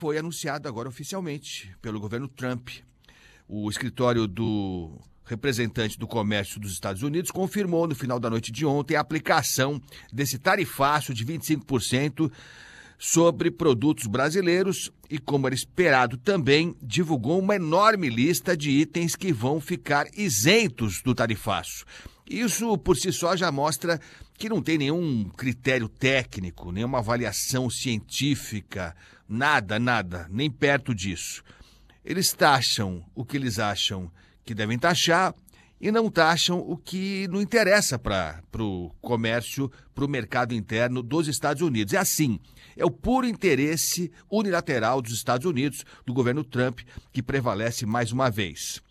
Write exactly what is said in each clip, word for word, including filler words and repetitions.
foi anunciado agora oficialmente pelo governo Trump. O escritório do representante do comércio dos Estados Unidos confirmou no final da noite de ontem a aplicação desse tarifaço de vinte e cinco por cento sobre produtos brasileiros e, como era esperado também, divulgou uma enorme lista de itens que vão ficar isentos do tarifaço. Isso, por si só, já mostra que não tem nenhum critério técnico, nenhuma avaliação científica, nada, nada, nem perto disso. Eles taxam o que eles acham que devem taxar e não taxam o que não interessa para o comércio, para o mercado interno dos Estados Unidos. É assim, é o puro interesse unilateral dos Estados Unidos, do governo Trump, que prevalece mais uma vez.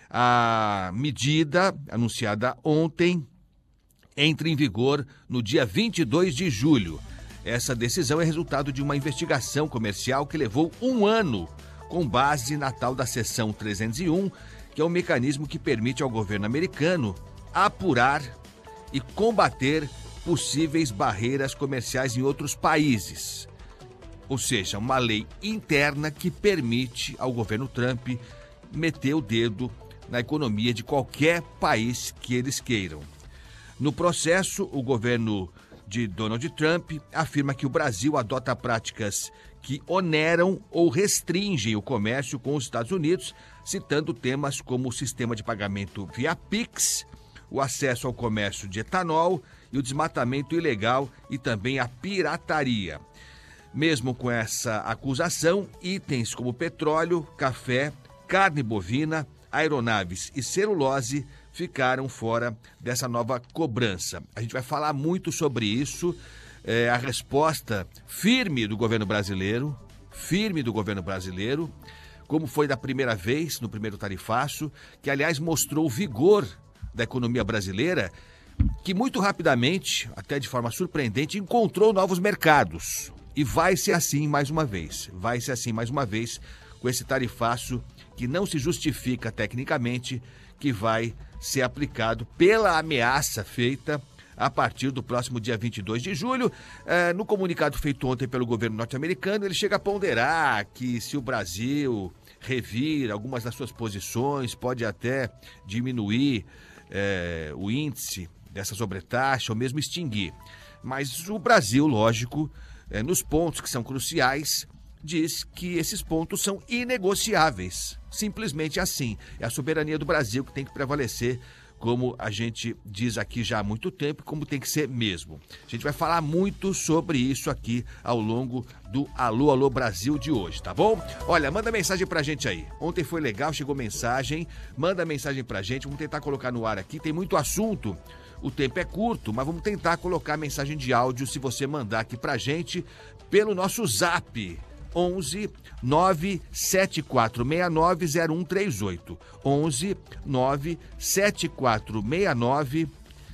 A medida, anunciada ontem, entra em vigor no dia vinte e dois de julho. Essa decisão é resultado de uma investigação comercial que levou um ano, com base na tal da seção trezentos e um, que é um mecanismo que permite ao governo americano apurar e combater possíveis barreiras comerciais em outros países. Ou seja, uma lei interna que permite ao governo Trump meter o dedo na economia de qualquer país que eles queiram. No processo, o governo de Donald Trump afirma que o Brasil adota práticas que oneram ou restringem o comércio com os Estados Unidos, citando temas como o sistema de pagamento via Pix, o acesso ao comércio de etanol e o desmatamento ilegal e também a pirataria. Mesmo com essa acusação, itens como petróleo, café, carne bovina, aeronaves e celulose ficaram fora dessa nova cobrança. A gente vai falar muito sobre isso, é, a resposta firme do governo brasileiro, firme do governo brasileiro, como foi da primeira vez, no primeiro tarifaço, que aliás mostrou o vigor da economia brasileira, que muito rapidamente, até de forma surpreendente, encontrou novos mercados. E vai ser assim mais uma vez, vai ser assim mais uma vez, com esse tarifaço que não se justifica tecnicamente, que vai ser aplicado pela ameaça feita a partir do próximo dia vinte e dois de julho. É, no comunicado feito ontem pelo governo norte-americano, ele chega a ponderar que se o Brasil revir algumas das suas posições, pode até diminuir é, o índice dessa sobretaxa ou mesmo extinguir. Mas o Brasil, lógico, é, nos pontos que são cruciais, diz que esses pontos são inegociáveis. Simplesmente assim. É a soberania do Brasil que tem que prevalecer, como a gente diz aqui já há muito tempo, como tem que ser mesmo. A gente vai falar muito sobre isso aqui ao longo do Alô, Alô Brasil de hoje, tá bom? Olha, manda mensagem pra gente aí. Ontem foi legal, chegou mensagem. Manda mensagem pra gente, vamos tentar colocar no ar aqui. Tem muito assunto. O tempo é curto, mas vamos tentar colocar mensagem de áudio se você mandar aqui pra gente pelo nosso zap. onze nove sete quatro seis nove zero um três oito. onze nove sete quatro seis nove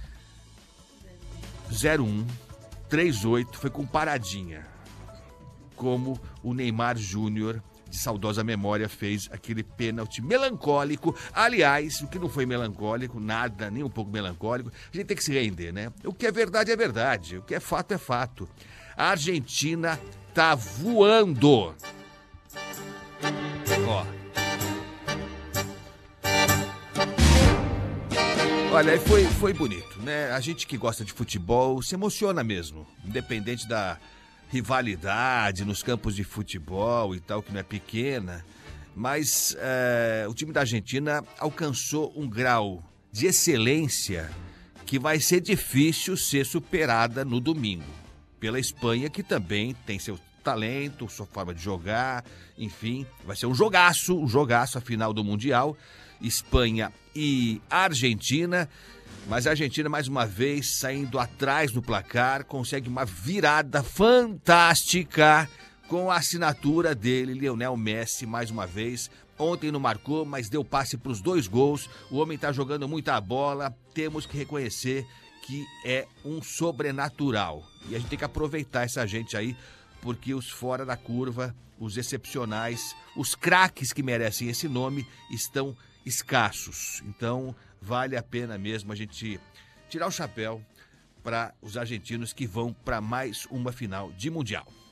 zero um três oito. Foi com paradinha. Como o Neymar Júnior, de saudosa memória, fez aquele pênalti melancólico. Aliás, o que não foi melancólico, nada, nem um pouco melancólico, a gente tem que se render, né? O que é verdade é verdade, o que é fato é fato. A Argentina tá voando. Ó. Olha, foi, foi bonito, né? A gente que gosta de futebol se emociona mesmo, independente da rivalidade nos campos de futebol e tal, que não é pequena. Mas é, o time da Argentina alcançou um grau de excelência que vai ser difícil ser superada no domingo. Pela Espanha, que também tem seu talento, sua forma de jogar, enfim, vai ser um jogaço, um jogaço a final do Mundial, Espanha e Argentina, mas a Argentina mais uma vez saindo atrás no placar, consegue uma virada fantástica com a assinatura dele, Lionel Messi, mais uma vez. Ontem não marcou, mas deu passe para os dois gols, o homem está jogando muita bola, temos que reconhecer que é um sobrenatural. E a gente tem que aproveitar essa gente aí, porque os fora da curva, os excepcionais, os craques que merecem esse nome estão escassos. Então, vale a pena mesmo a gente tirar o chapéu para os argentinos que vão para mais uma final de Mundial.